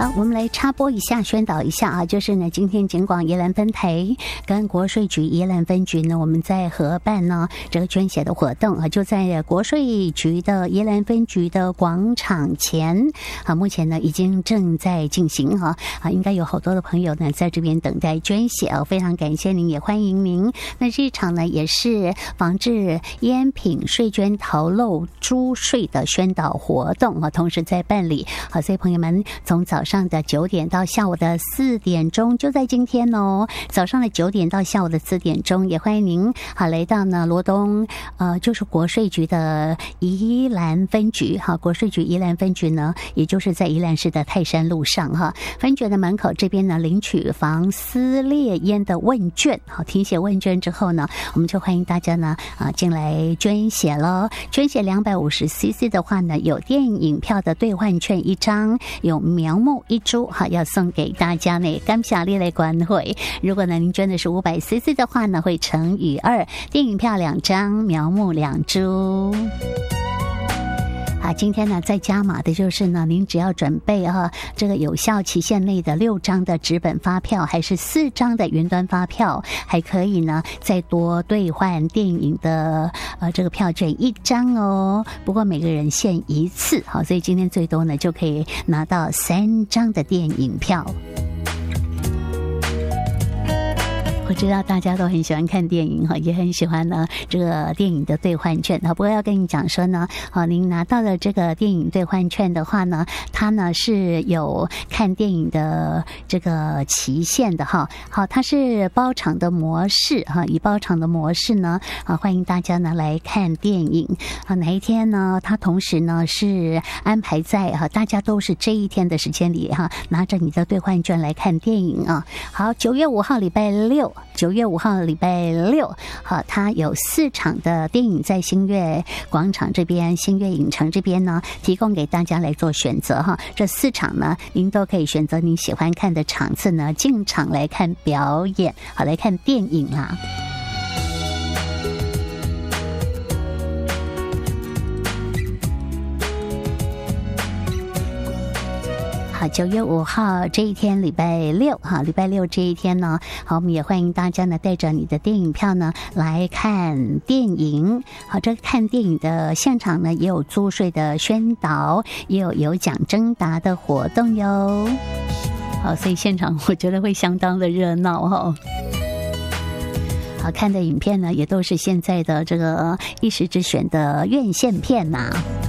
好，我们来插播一下，宣导一下啊，就是呢，今天警广宜兰分台跟国税局宜兰分局呢，我们在合办呢这个捐血的活动啊，就在国税局的宜兰分局的广场前啊，目前呢已经正在进行啊，应该有好多的朋友呢在这边等待捐血啊，非常感谢您，也欢迎您。那这一场呢也是防治烟品税捐逃漏租税的宣导活动啊，同时在办理啊，所以朋友们从早上的9点到下午的4点钟，就在今天哦，早上的9点到下午的4点钟，也欢迎您来到呢罗东就是国税局的宜兰分局哈，国税局宜兰分局呢，也就是在宜兰市的泰山路上哈，分局的门口这边呢领取防撕裂烟的问卷，好，填写问卷之后呢，我们就欢迎大家呢进来捐血了。捐血250cc 的话呢，有电影票的兑换券1张，有苗木1株哈，要送给大家呢。感谢你的关怀。如果呢您捐的是500cc 的话呢，会乘以2，电影票2张，苗木2株。今天呢在加码的就是呢，您只要准备这个有效期限内的6张的纸本发票，还是4张的云端发票，还可以呢再多兑换电影的这个票券1张哦。不过每个人限1次，好，所以今天最多呢就可以拿到3张的电影票。我知道大家都很喜欢看电影哈，也很喜欢呢这个电影的兑换券。不过要跟你讲说呢，您拿到了这个电影兑换券的话呢，它呢是有看电影的这个期限的哈。好，它是包场的模式哈，以包场的模式呢欢迎大家呢来看电影哪一天呢？它同时呢是安排在大家都是这一天的时间里拿着你的兑换券来看电影啊。好，9月5号礼拜六。9月5号礼拜六，好，它有4场的电影在新月广场这边、新月影城这边呢，提供给大家来做选择哈。这4场呢，您都可以选择您喜欢看的场次呢，进场来看表演，好，来看电影啦。9月5号这一天礼拜六哈，礼拜六这一天呢，好，我们也欢迎大家呢带着你的电影票呢来看电影。好，这个看电影的现场呢也有租税的宣导，也有奖征答的活动哟。好，所以现场我觉得会相当的热闹哈。好看的影片呢也都是现在的这个一时之选的院线片呐。